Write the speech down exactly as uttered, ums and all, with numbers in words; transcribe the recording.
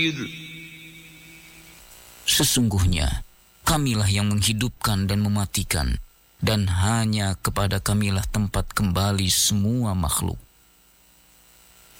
Sesungguhnya Kamilah yang menghidupkan dan mematikan, dan hanya kepada Kamilah tempat kembali semua makhluk.